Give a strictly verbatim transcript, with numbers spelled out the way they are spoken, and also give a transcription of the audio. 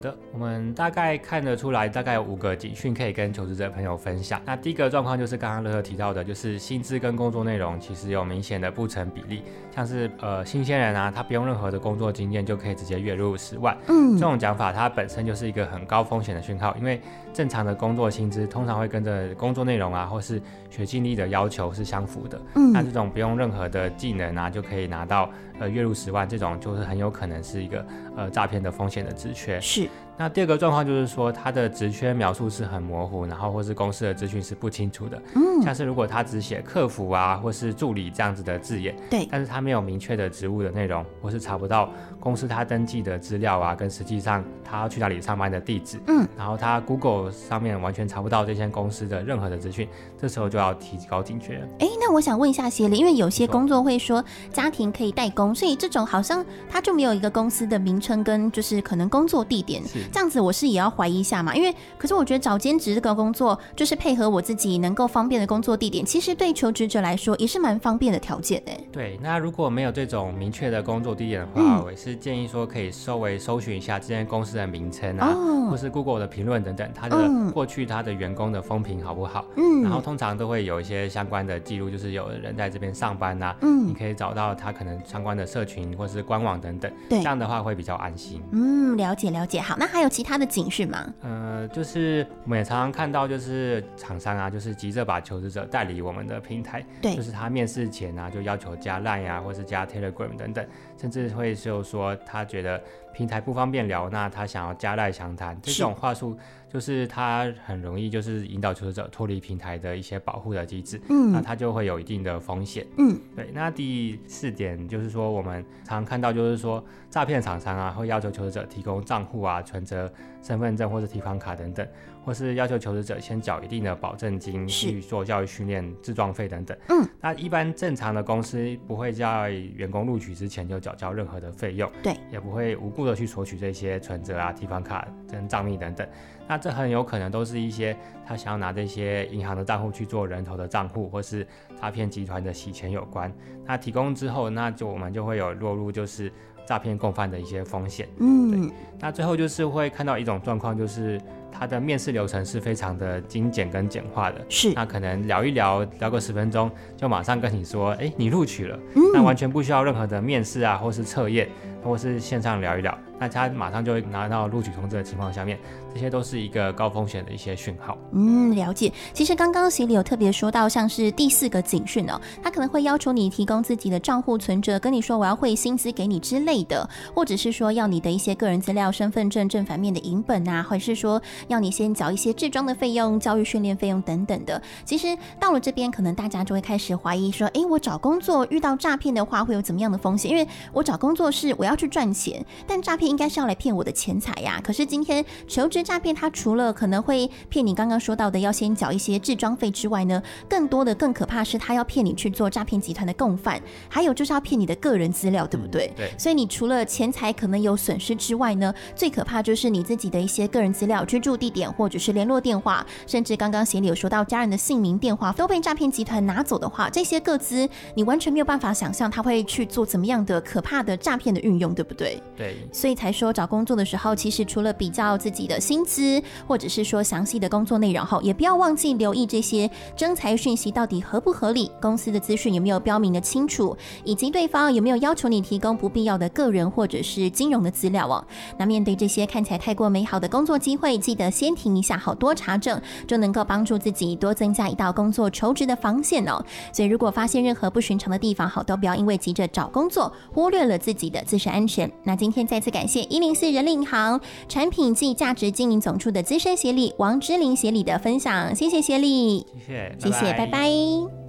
的，我们大概看得出来，大概有五个警讯可以跟求职者朋友分享。那第一个状况就是刚刚乐乐提到的，就是薪资跟工作内容其实有明显的不成比例，像是呃新鲜人啊，他不用任何的工作经验就可以直接月入十万，嗯，这种讲法它本身就是一个很高风险的讯号，因为正常的工作薪资通常会跟着工作内容啊，或是学经历的要求是相符的，嗯，那这种不用任何的技能啊就可以拿到呃月入十万，这种就是很有可能是一个呃诈骗的风险的职缺。 是。 那第二个状况就是说，他的职缺描述是很模糊，然后或是公司的资讯是不清楚的。嗯，像是如果他只写客服啊，或是助理这样子的字眼， 对， 但是他没有明确的职务的内容，或是查不到公司他登记的资料啊，跟实际上他要去哪里上班的地址，嗯，然后他 Google 上面完全查不到这间公司的任何的资讯，这时候就要提高警觉了。 哎，那我想问一下协理，因为有些工作会说家庭可以代工，所以这种好像他就没有一个公司的名称跟就是可能工作地点，这样子我是也要怀疑一下嘛？因为可是我觉得找兼职这个工作就是配合我自己能够方便的工作地点，其实对求职者来说也是蛮方便的条件的。 对，那如果没有这种明确的工作地点的话，嗯、我也是建议说可以稍微搜寻一下这间公司的名称啊，哦、或是 Google 的评论等等，它的过去它的员工的风评好不好？嗯，然后通常都会有一些相关的记录，就是有人在这边上班啊，嗯，你可以找到他可能相关的社群或是官网等等，对，这样的话会比较安心。 嗯，了解了解。好，那还有其他的警讯吗？ 呃，就是我们也常常看到，就是厂商啊，就是急着把求职者带离我们的平台，对，就是他面试前啊，就要求加 Line 啊，或是加 Telegram 等等，甚至会就说他觉得平台不方便聊，那他想要加 Line 详谈，这种话术就是他很容易就是引导求职者脱离平台的一些保护的机制，嗯，那他就会有一定的风险，嗯，对。那第四点就是说，我们常常看到就是说诈骗厂商啊，会要求求职者提供账户啊、存折、身份证或是提款卡等等，或是要求求职者先缴一定的保证金去做教育训练、自装费等等。嗯，那一般正常的公司不会在员工录取之前就缴交任何的费用，对，也不会无故的去索取这些存折啊、提款卡跟账密等等。那这很有可能都是一些他想要拿这些银行的账户去做人头的账户，或是诈骗集团的洗钱有关。那提供之后，那就我们就会有落入就是诈骗共犯的一些风险。嗯，对。那最后就是会看到一种状况，就是他的面试流程是非常的精简跟简化的。是。那可能聊一聊，聊个十分钟，就马上跟你说，哎，你录取了。嗯。那完全不需要任何的面试啊，或是测验，或是线上聊一聊，那他马上就会拿到录取通知的情况下面，这些都是一个高风险的一些讯号。 嗯，了解。其实刚刚协理有特别说到，像是第四个警讯哦，他可能会要求你提供自己的账户存折，跟你说我要汇薪资给你之类的，或者是说要你的一些个人资料、身份证正反面的影本啊，或者是说要你先缴一些置装的费用、教育训练费用等等的。其实到了这边，可能大家就会开始怀疑说，哎，我找工作遇到诈骗的话，会有怎么样的风险？因为我找工作是我要去赚钱，但诈骗应该是要来骗我的钱财呀。可是今天求职诈骗，它除了可能会骗你刚刚说到的要先缴一些置装费之外呢，更多的更可怕是他要骗你去做诈骗集团的共犯，还有就是要骗你的个人资料，对不对？嗯、对。所以你除了钱财可能有损失之外呢，最可怕就是你自己的一些个人资料、居住地点或者是联络电话，甚至刚刚协理有说到家人的姓名、电话都被诈骗集团拿走的话，这些个资你完全没有办法想象他会去做怎么样的可怕的诈骗的运用，对不对？对。所以才说找工作的时候，其实除了比较自己的薪资，或者是说详细的工作内容后，也不要忘记留意这些征才讯息到底合不合理，公司的资讯有没有标明的清楚，以及对方有没有要求你提供不必要的个人或者是金融的资料哦。那面对这些看起来太过美好的工作机会，记得先停一下，好多查证，就能够帮助自己多增加一道工作求职的防线哦。所以如果发现任何不寻常的地方，好，都不要因为急着找工作忽略了自己的自身安全。那今天再次感谢一零四人力银行产品暨价值经营总处的资深协理王之琳协理的分享，谢谢协理， 谢谢， 谢谢，拜拜。